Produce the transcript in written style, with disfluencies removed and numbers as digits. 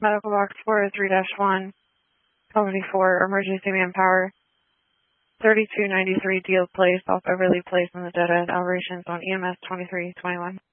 Medical box 403-1, company 4, emergency manpower, 3293 Deal Place, off Overley Place in the dead end. Operations on EMS 2321.